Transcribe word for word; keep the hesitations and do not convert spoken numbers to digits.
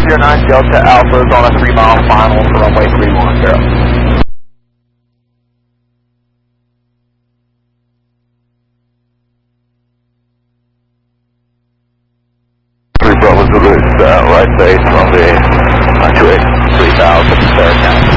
zero nine Delta Alpha is on a three mile final for runway three one zero. three Bravo Zulu is uh, right base on the two eight three thousand, Sarah County.